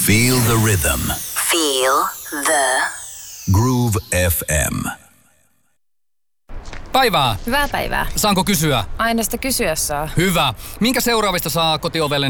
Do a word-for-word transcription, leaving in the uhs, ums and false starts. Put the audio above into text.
Feel the rhythm. Feel the Groove F M. Päivää. Hyvää päivää. Saanko kysyä? Aina sitä kysyä saa. Hyvä. Minkä seuraavista saa kotiovelle